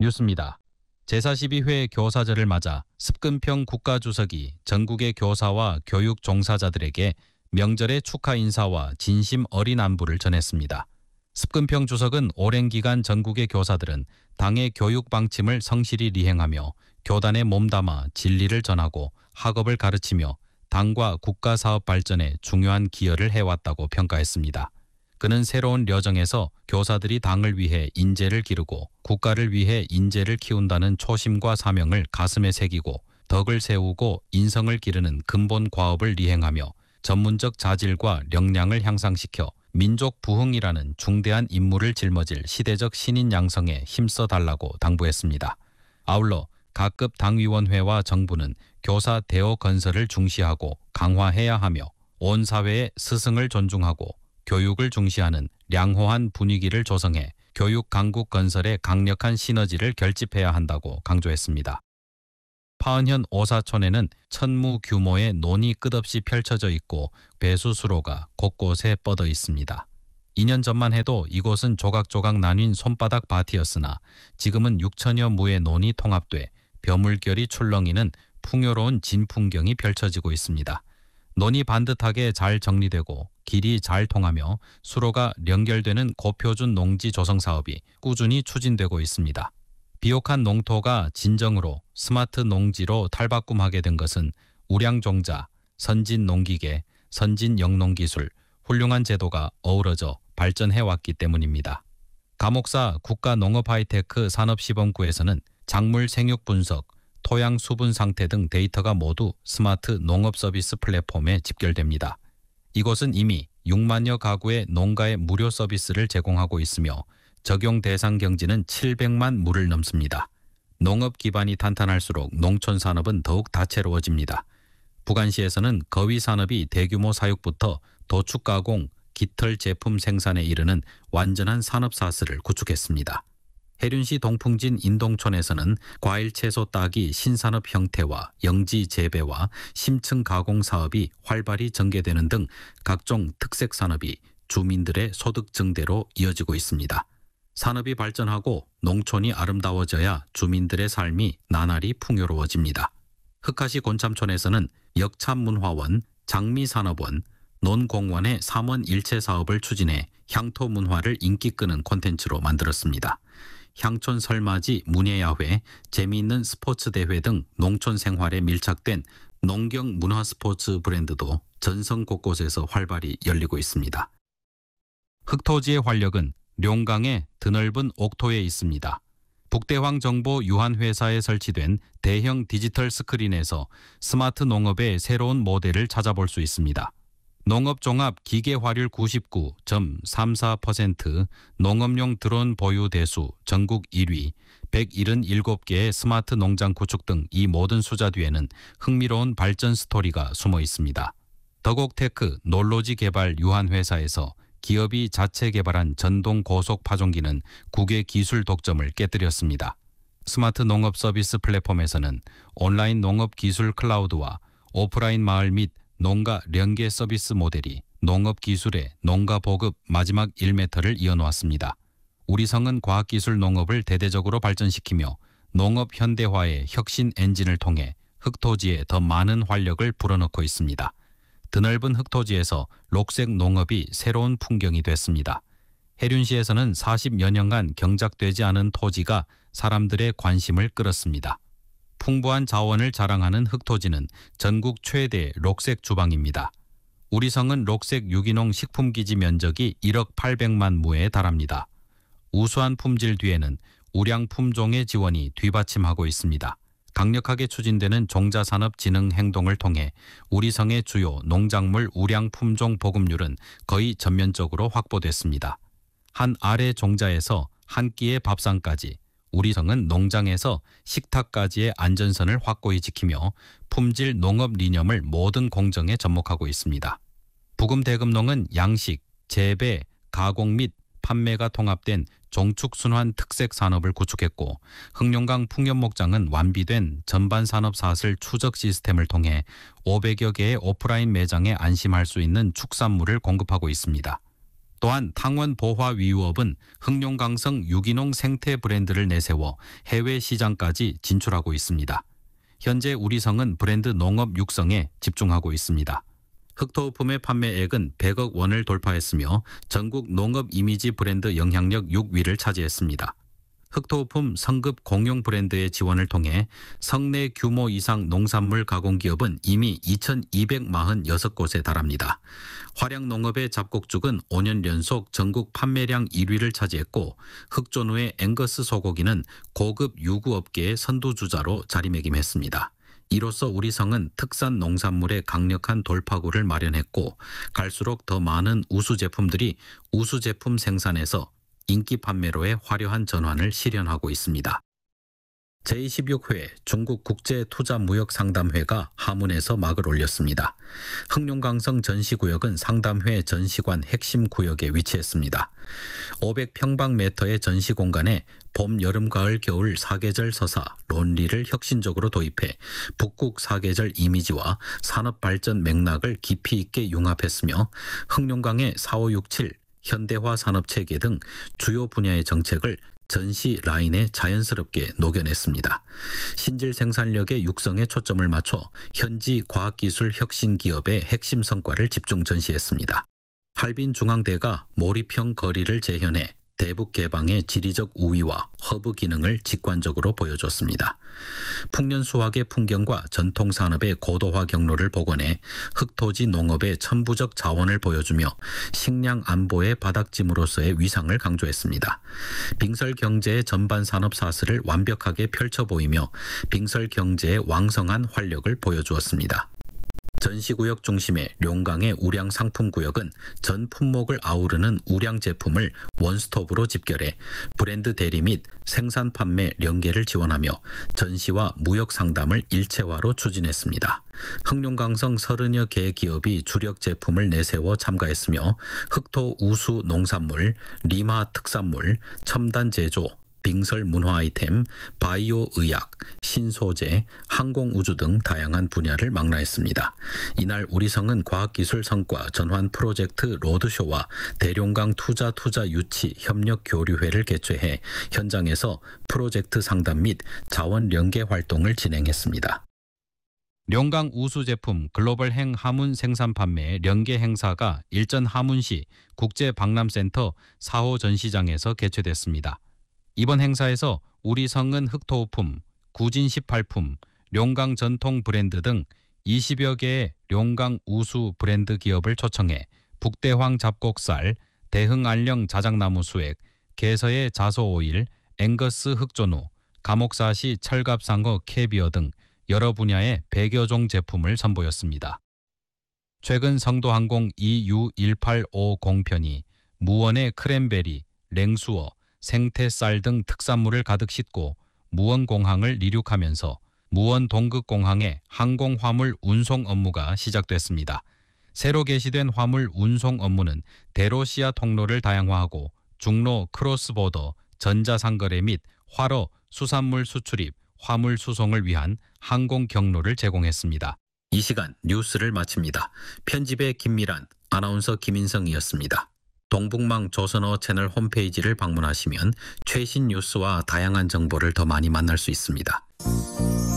뉴스입니다. 제42회 교사절을 맞아 습근평 국가주석이 전국의 교사와 교육 종사자들에게 명절의 축하 인사와 진심 어린 안부를 전했습니다. 습근평 주석은 오랜 기간 전국의 교사들은 당의 교육 방침을 성실히 리행하며 교단에 몸담아 진리를 전하고 학업을 가르치며 당과 국가 사업 발전에 중요한 기여를 해왔다고 평가했습니다. 그는 새로운 여정에서 교사들이 당을 위해 인재를 기르고 국가를 위해 인재를 키운다는 초심과 사명을 가슴에 새기고 덕을 세우고 인성을 기르는 근본 과업을 리행하며 전문적 자질과 역량을 향상시켜 민족 부흥이라는 중대한 임무를 짊어질 시대적 신인 양성에 힘써 달라고 당부했습니다. 아울러 각급 당위원회와 정부는 교사 대어 건설을 중시하고 강화해야 하며 온 사회의 스승을 존중하고 교육을 중시하는 량호한 분위기를 조성해 교육 강국 건설에 강력한 시너지를 결집해야 한다고 강조했습니다. 파은현 오사촌에는 천무 규모의 논이 끝없이 펼쳐져 있고 배수수로가 곳곳에 뻗어 있습니다. 2년 전만 해도 이곳은 조각조각 나뉜 손바닥 밭이었으나 지금은 6천여 무의 논이 통합돼 벼물결이 출렁이는 풍요로운 진풍경이 펼쳐지고 있습니다. 논이 반듯하게 잘 정리되고 길이 잘 통하며 수로가 연결되는 고표준 농지 조성 사업이 꾸준히 추진되고 있습니다. 비옥한 농토가 진정으로 스마트 농지로 탈바꿈하게 된 것은 우량종자, 선진 농기계, 선진 영농기술, 훌륭한 제도가 어우러져 발전해왔기 때문입니다. 감옥사 국가농업하이테크 산업시범구에서는 작물 생육 분석, 토양 수분 상태 등 데이터가 모두 스마트 농업 서비스 플랫폼에 집결됩니다. 이곳은 이미 6만여 가구의 농가에 무료 서비스를 제공하고 있으며 적용 대상 경지는 700만 무를 넘습니다. 농업 기반이 탄탄할수록 농촌 산업은 더욱 다채로워집니다. 부간시에서는 거위 산업이 대규모 사육부터 도축 가공, 깃털 제품 생산에 이르는 완전한 산업 사슬을 구축했습니다. 해륜시 동풍진 인동촌에서는 과일 채소 따기 신산업 형태와 영지 재배와 심층 가공 사업이 활발히 전개되는 등 각종 특색 산업이 주민들의 소득 증대로 이어지고 있습니다. 산업이 발전하고 농촌이 아름다워져야 주민들의 삶이 나날이 풍요로워집니다. 흑하시 곤참촌에서는 역참문화원, 장미산업원, 논공원의 3원 일체 사업을 추진해 향토 문화를 인기 끄는 콘텐츠로 만들었습니다. 향촌 설맞이 문예야회, 재미있는 스포츠 대회 등 농촌 생활에 밀착된 농경 문화 스포츠 브랜드도 전성 곳곳에서 활발히 열리고 있습니다. 흑토지의 활력은 룡강의 드넓은 옥토에 있습니다. 북대황 정보 유한회사에 설치된 대형 디지털 스크린에서 스마트 농업의 새로운 모델을 찾아볼 수 있습니다. 농업종합 기계화율 99.34%, 농업용 드론 보유 대수 전국 1위, 177개의 스마트 농장 구축 등 이 모든 숫자 뒤에는 흥미로운 발전 스토리가 숨어 있습니다. 더곡테크 놀로지 개발 유한회사에서 기업이 자체 개발한 전동 고속 파종기는 국외 기술 독점을 깨뜨렸습니다. 스마트 농업 서비스 플랫폼에서는 온라인 농업 기술 클라우드와 오프라인 마을 및 농가 연계 서비스 모델이 농업 기술의 농가 보급 마지막 1m를 이어놓았습니다. 우리성은 과학기술 농업을 대대적으로 발전시키며 농업 현대화의 혁신 엔진을 통해 흑토지에 더 많은 활력을 불어넣고 있습니다. 드넓은 흑토지에서 녹색 농업이 새로운 풍경이 됐습니다. 해륜시에서는 40여 년간 경작되지 않은 토지가 사람들의 관심을 끌었습니다. 풍부한 자원을 자랑하는 흑토지는 전국 최대 녹색 주방입니다. 우리성은 녹색 유기농 식품기지 면적이 1억 800만 무에 달합니다. 우수한 품질 뒤에는 우량 품종의 지원이 뒷받침하고 있습니다. 강력하게 추진되는 종자산업 진흥 행동을 통해 우리성의 주요 농작물 우량 품종 보급률은 거의 전면적으로 확보됐습니다. 한 알의 종자에서 한 끼의 밥상까지 우리성은 농장에서 식탁까지의 안전선을 확고히 지키며 품질 농업 리념을 모든 공정에 접목하고 있습니다. 부금대금농은 양식, 재배, 가공 및 판매가 통합된 종축순환 특색 산업을 구축했고 흑룡강 풍년목장은 완비된 전반 산업 사슬 추적 시스템을 통해 500여 개의 오프라인 매장에 안심할 수 있는 축산물을 공급하고 있습니다. 또한 탕원보화위유업은 흑룡강성 유기농 생태 브랜드를 내세워 해외 시장까지 진출하고 있습니다. 현재 우리성은 브랜드 농업 육성에 집중하고 있습니다. 흑토우품의 판매액은 100억 원을 돌파했으며 전국 농업 이미지 브랜드 영향력 6위를 차지했습니다. 흑토우품 성급 공용 브랜드의 지원을 통해 성내 규모 이상 농산물 가공기업은 이미 2,246곳에 달합니다. 화량농업의 잡곡죽은 5년 연속 전국 판매량 1위를 차지했고 흑존우의 앵거스 소고기는 고급 유구업계의 선두주자로 자리매김했습니다. 이로써 우리성은 특산 농산물의 강력한 돌파구를 마련했고 갈수록 더 많은 우수 제품들이 우수 제품 생산에서 인기 판매로의 화려한 전환을 실현하고 있습니다. 제26회 중국국제투자무역상담회가 하문에서 막을 올렸습니다. 흑룡강성 전시구역은 상담회 전시관 핵심 구역에 위치했습니다. 500평방미터의 전시 공간에 봄, 여름, 가을, 겨울 4계절 서사 론리를 혁신적으로 도입해 북극 4계절 이미지와 산업발전 맥락을 깊이 있게 융합했으며 흑룡강의 4567 현대화 산업체계 등 주요 분야의 정책을 전시 라인에 자연스럽게 녹여냈습니다. 신질 생산력의 육성에 초점을 맞춰 현지 과학기술 혁신 기업의 핵심 성과를 집중 전시했습니다. 할빈중앙대가 몰입형 거리를 재현해 대북 개방의 지리적 우위와 허브 기능을 직관적으로 보여줬습니다. 풍년 수확의 풍경과 전통 산업의 고도화 경로를 복원해 흑토지 농업의 천부적 자원을 보여주며 식량 안보의 바닥짐으로서의 위상을 강조했습니다. 빙설 경제의 전반 산업 사슬을 완벽하게 펼쳐 보이며 빙설 경제의 왕성한 활력을 보여주었습니다. 전시구역 중심의 룡강의 우량 상품구역은 전 품목을 아우르는 우량 제품을 원스톱으로 집결해 브랜드 대리 및 생산 판매 연계를 지원하며 전시와 무역 상담을 일체화로 추진했습니다. 흑룡강성 30여 개 기업이 주력 제품을 내세워 참가했으며 흑토 우수 농산물, 리마 특산물, 첨단 제조, 빙설 문화 아이템, 바이오 의약, 신소재, 항공우주 등 다양한 분야를 망라했습니다. 이날 우리성은 과학기술 성과 전환 프로젝트 로드쇼와 대룡강 투자 유치 협력 교류회를 개최해 현장에서 프로젝트 상담 및 자원 연계 활동을 진행했습니다. 룡강 우수 제품 글로벌 행 하문 생산 판매 연계 행사가 일전 하문시 국제박람센터 4호 전시장에서 개최됐습니다. 이번 행사에서 우리성은 흑토우품, 구진 18품, 룡강 전통 브랜드 등 20여 개의 룡강 우수 브랜드 기업을 초청해 북대황 잡곡살, 대흥안령 자작나무 수액, 개서의 자소오일, 앵거스 흑존우, 감옥사시 철갑상어 캐비어 등 여러 분야의 100여 종 제품을 선보였습니다. 최근 성도항공 EU1850편이 무원의 크랜베리, 랭수어, 생태쌀 등 특산물을 가득 싣고 무원공항을 이륙하면서 무원 동극공항의 항공화물 운송 업무가 시작됐습니다. 새로 개시된 화물 운송 업무는 대로시아 통로를 다양화하고 중로 크로스보더, 전자상거래 및 활어, 수산물 수출입, 화물 수송을 위한 항공 경로를 제공했습니다. 이 시간 뉴스를 마칩니다. 편집의 김미란, 아나운서 김인성이었습니다. 동북망 조선어 채널 홈페이지를 방문하시면 최신 뉴스와 다양한 정보를 더 많이 만날 수 있습니다.